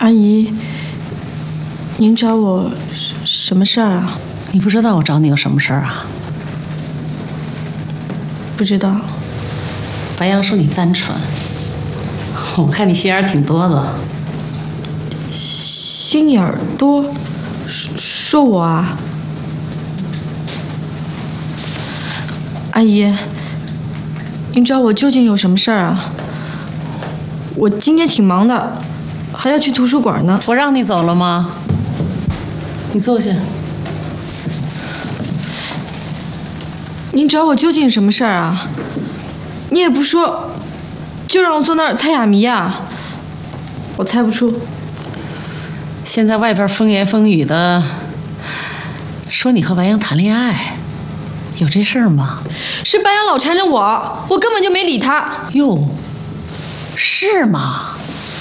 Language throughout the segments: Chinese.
阿姨，您找我什么事儿啊？ 你不知道我找你有什么事儿啊？ 不知道。 白杨说你单纯，我看你心眼儿挺多的。 心眼儿多？说我啊？阿姨，您找我究竟有什么事儿啊？我今天挺忙的，还要去图书馆呢。 我让你走了吗？你坐下。 您找我究竟什么事儿啊？你也不说，就让我坐那儿猜哑谜啊？我猜不出。 现在外边风言风语的，说你和白杨谈恋爱，有这事儿吗？ 是白杨老缠着我，我根本就没理他。 哟，是吗？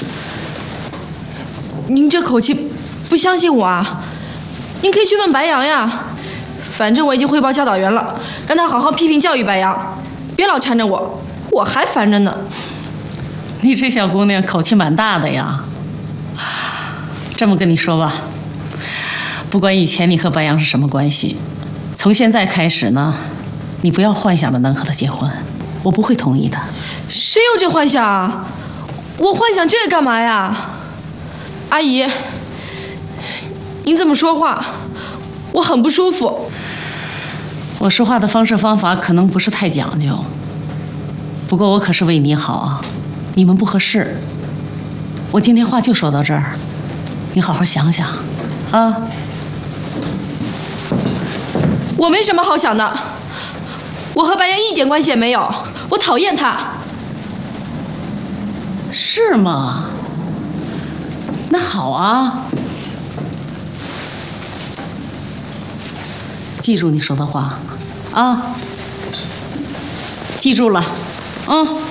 您这口气不相信我啊？您可以去问白杨呀。反正我已经汇报教导员了，让他好好批评教育白杨，别老缠着我，我还烦着呢。 你这小姑娘口气蛮大的呀。这么跟你说吧，不管以前你和白杨是什么关系，从现在开始呢，你不要幻想着能和他结婚，我不会同意的。 谁有这幻想啊？我幻想这个干嘛呀？阿姨，您这么说话，我很不舒服。 我说话的方式方法可能不是太讲究，不过我可是为你好啊。你们不合适，我今天话就说到这儿，你好好想想啊。 我没什么好想的，我和白杨一点关系也没有，我讨厌他。 是吗？那好啊，记住你说的话啊，记住了，嗯。